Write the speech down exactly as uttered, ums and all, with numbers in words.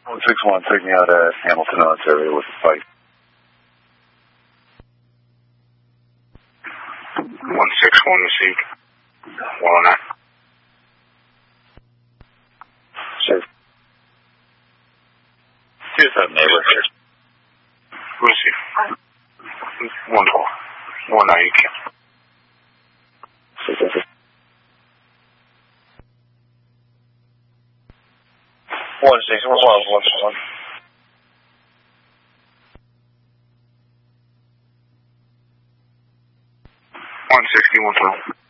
one six one, take me out at Hamilton, Ontario with a fight. one six one received. one oh nine. Sure. Here's that neighbor here. Received. one twelve. one nine, you can. One six one one one one. one sixty, one twelve.